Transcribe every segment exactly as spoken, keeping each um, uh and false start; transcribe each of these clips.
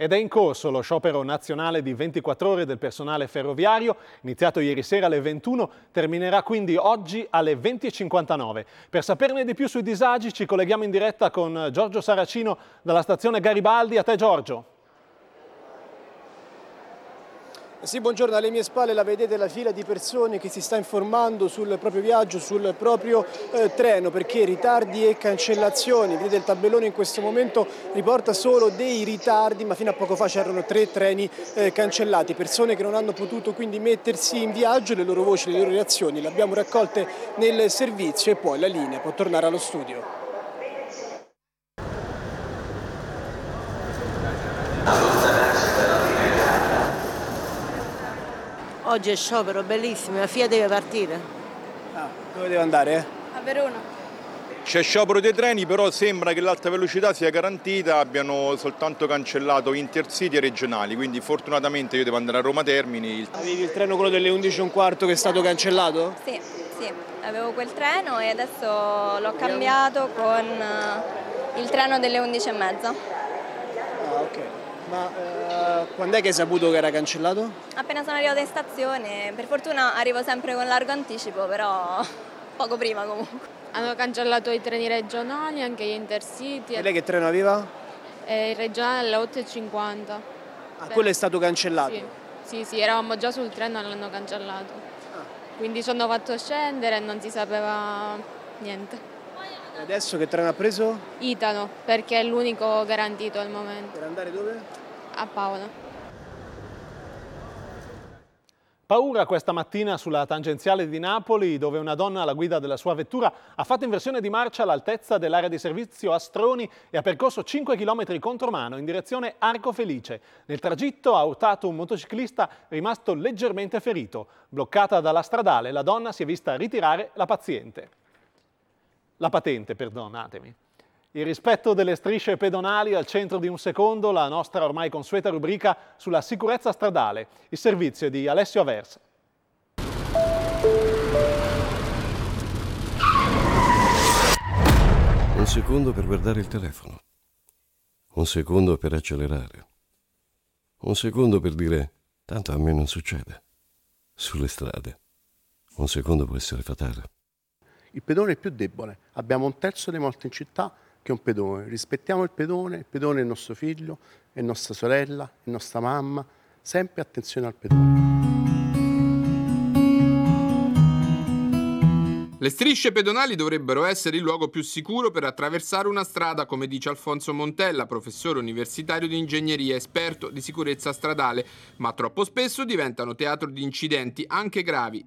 Ed è in corso lo sciopero nazionale di ventiquattro ore del personale ferroviario, iniziato ieri sera alle ventuno, terminerà quindi oggi alle venti e cinquantanove. Per saperne di più sui disagi ci colleghiamo in diretta con Giorgio Saracino dalla stazione Garibaldi. A te Giorgio. Sì, buongiorno, alle mie spalle la vedete la fila di persone che si sta informando sul proprio viaggio, sul proprio eh, treno, perché ritardi e cancellazioni. Vedete il tabellone in questo momento riporta solo dei ritardi, ma fino a poco fa c'erano tre treni eh, cancellati, persone che non hanno potuto quindi mettersi in viaggio. Le loro voci, le loro reazioni le abbiamo raccolte nel servizio e poi la linea può tornare allo studio. Oggi è sciopero, bellissimo, la Fiat deve partire. Ah, dove deve andare? A Verona. C'è sciopero dei treni, però sembra che l'alta velocità sia garantita, abbiano soltanto cancellato Intercity e regionali, quindi fortunatamente io devo andare a Roma Termini. Avevi il treno quello delle undici e un quarto che è stato cancellato? Sì, sì, avevo quel treno e adesso l'ho cambiato con il treno delle undici e mezza. Ah, ok. Ma eh, quando è che hai saputo che era cancellato? Appena sono arrivata in stazione, per fortuna arrivo sempre con largo anticipo, però poco prima comunque. Hanno cancellato i treni regionali, anche gli Intercity. E lei che treno aveva? E il regionale alle otto e cinquanta. Ah, quello è stato cancellato? Sì, sì, sì, eravamo già sul treno e l'hanno cancellato. Ah. Quindi ci hanno fatto scendere e non si sapeva niente. E adesso che treno ha preso? Italo, perché è l'unico garantito al momento. Per andare dove? A Paola. Paura questa mattina sulla tangenziale di Napoli, dove una donna alla guida della sua vettura ha fatto inversione di marcia all'altezza dell'area di servizio Astroni e ha percorso cinque chilometri contromano in direzione Arco Felice. Nel tragitto ha urtato un motociclista rimasto leggermente ferito. Bloccata dalla stradale, la donna si è vista ritirare la paziente. La patente, perdonatemi. Il rispetto delle strisce pedonali al centro di un secondo, la nostra ormai consueta rubrica sulla sicurezza stradale. Il servizio è di Alessio Aversa. Un secondo per guardare il telefono. Un secondo per accelerare. Un secondo per dire, tanto a me non succede. Sulle strade. Un secondo può essere fatale. Il pedone è più debole. Abbiamo un terzo dei morti in città che è un pedone. Rispettiamo il pedone, il pedone è il nostro figlio, è nostra sorella, è nostra mamma. Sempre attenzione al pedone. Le strisce pedonali dovrebbero essere il luogo più sicuro per attraversare una strada, come dice Alfonso Montella, professore universitario di ingegneria, esperto di sicurezza stradale, ma troppo spesso diventano teatro di incidenti, anche gravi.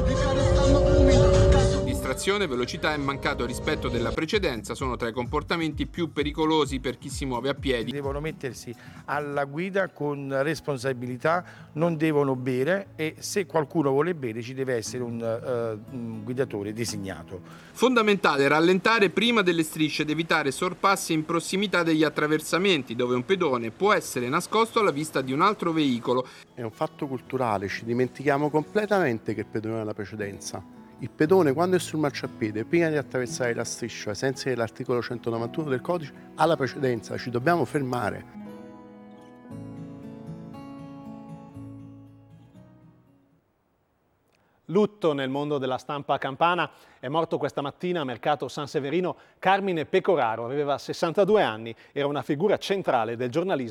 Distrazione, velocità e mancato rispetto della precedenza sono tra i comportamenti più pericolosi per chi si muove a piedi. Devono mettersi alla guida con responsabilità, non devono bere e se qualcuno vuole bere ci deve essere un, uh, un guidatore designato. Fondamentale rallentare prima delle strisce ed evitare sorpassi in prossimità degli attraversamenti, dove un pedone può essere nascosto alla vista di un altro veicolo. È un fatto culturale, ci dimentichiamo completamente che il pedone ha la precedenza. Il pedone, quando è sul marciapiede, prima di attraversare la striscia, ai sensi dell'articolo centonovantuno del codice, ha la precedenza, ci dobbiamo fermare. Lutto nel mondo della stampa campana. È morto questa mattina a Mercato San Severino Carmine Pecoraro, aveva sessantadue anni, era una figura centrale del giornalismo.